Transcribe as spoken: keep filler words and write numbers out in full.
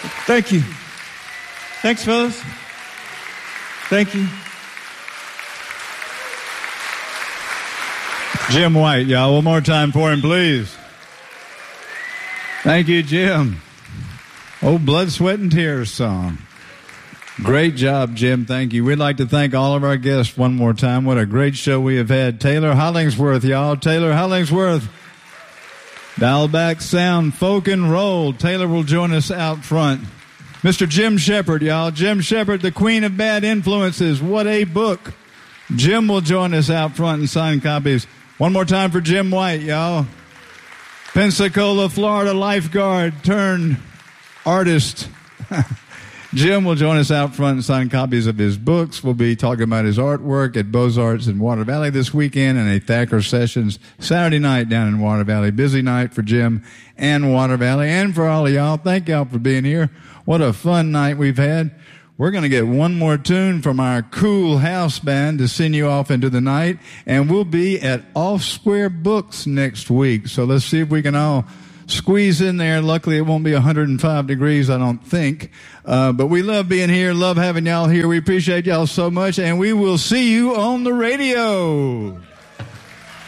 Thank you. Thanks, fellas. Thank you. Jim White, y'all. One more time for him, please. Thank you, Jim. Old Blood, Sweat, and Tears song. Great job, Jim. Thank you. We'd like to thank all of our guests one more time. What a great show we have had. Taylor Hollingsworth, y'all. Taylor Hollingsworth. Dial back sound, folk and roll. Taylor will join us out front. Mister Jim Shepard, y'all. Jim Shepard, the Queen of Bad Influences. What a book. Jim will join us out front and sign copies. One more time for Jim White, y'all. Pensacola, Florida lifeguard turned artist. Jim will join us out front and sign copies of his books. We'll be talking about his artwork at Beaux-Arts in Water Valley this weekend and a Thacker Sessions Saturday night down in Water Valley. Busy night for Jim and Water Valley and for all of y'all. Thank y'all for being here. What a fun night we've had. We're going to get one more tune from our cool house band to send you off into the night, and we'll be at Off Square Books next week. So let's see if we can all squeeze in there. Luckily, it won't be one hundred five degrees, I don't think. Uh, but we love being here, love having y'all here. We appreciate y'all so much, and we will see you on the radio.